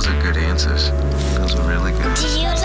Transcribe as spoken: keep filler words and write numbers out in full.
those are good answers. Those are really good. Do you